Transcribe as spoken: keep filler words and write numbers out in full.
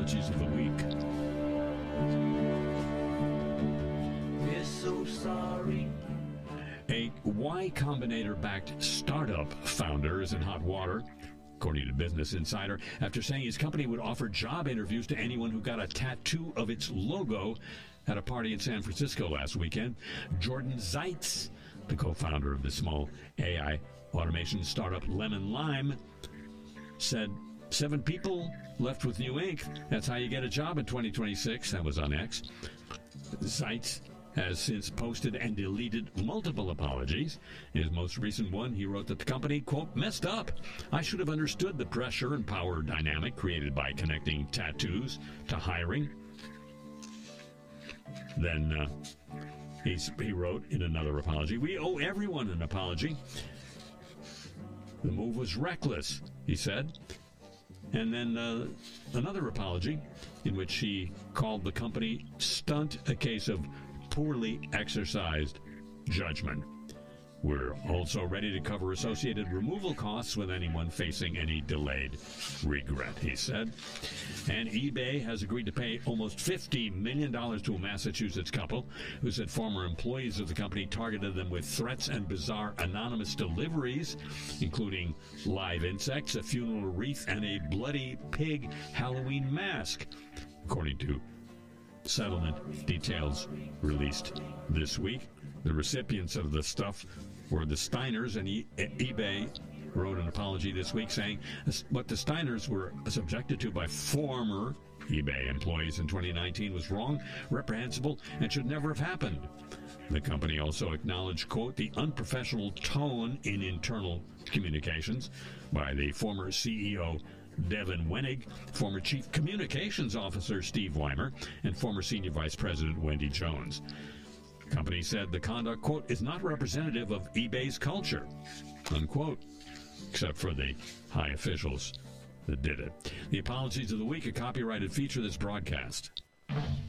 apologies of the week. We're so sorry. A Y Combinator-backed startup founder is in hot water, according to Business Insider, after saying his company would offer job interviews to anyone who got a tattoo of its logo at a party in San Francisco last weekend. Jordan Zeitz, the co-founder of the small A I automation startup Lemon Lime, said seven people left with new ink. That's how you get a job in twenty twenty-six. That was on X. Zeitz has since posted and deleted multiple apologies. In his most recent one, he wrote that the company, quote, messed up. I should have understood the pressure and power dynamic created by connecting tattoos to hiring. Then uh, he's, he wrote in another apology, we owe everyone an apology. The move was reckless, he said. And then uh, another apology in which he called the company stunt a case of poorly exercised judgment. We're also ready to cover associated removal costs with anyone facing any delayed regret, he said. And eBay has agreed to pay almost fifty million dollars to a Massachusetts couple who said former employees of the company targeted them with threats and bizarre anonymous deliveries, including live insects, a funeral wreath, and a bloody pig Halloween mask, according to settlement details released this week. The recipients of the stuff were the Steiners, and e- eBay wrote an apology this week saying what the Steiners were subjected to by former eBay employees in twenty nineteen was wrong, reprehensible, and should never have happened. The company also acknowledged, quote, the unprofessional tone in internal communications by the former C E O Devin Wenig, former Chief Communications Officer Steve Weimer, and former Senior Vice President Wendy Jones. The company said the conduct, quote, is not representative of eBay's culture, unquote, except for the high officials that did it. The apologies of the week, a copyrighted feature of this broadcast.